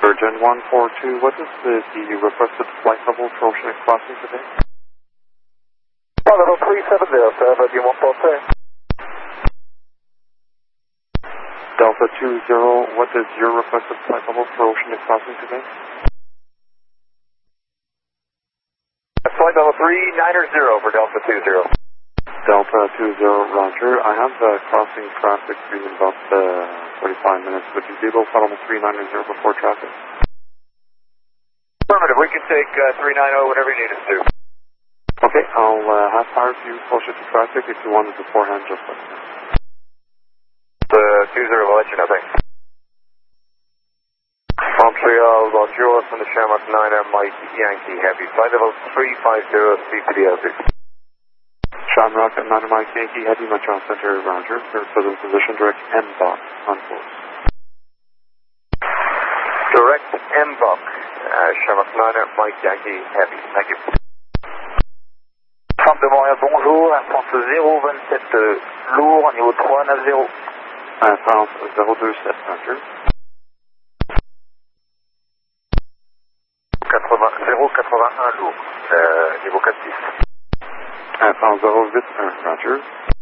Virgin 142, what is the requested flight level for Oceanic Crossing today? Level 3707, do you want to Delta 20, what is your requested flight level for Oceanic Crossing today? Flight level 390 for Delta 20. Delta 20, roger. I have crossing traffic in about 45 minutes. Would you be able to follow 390 before traffic? Affirmative, we can take 390 whenever you need us to. Okay, I'll have power to you closer to traffic. If you wanted beforehand, just let me know. The 20 will let you know, thanks. Montreal, Roger, from the Shamrock 9 Mike Yankee Heavy. Flight level 350, CPDL2. Shamrock at 9 Mike Yankee Heavy, Montreal Center, roger. Present position, direct M-box, on course. Direct M-box, Shamrock 9 Mike Yankee Heavy. Thank you. Centre de Montréal, bonjour. Air France 027 lourd, niveau 390. Air France 027, roger. 081 lourd, niveau 46. Air France 081, roger.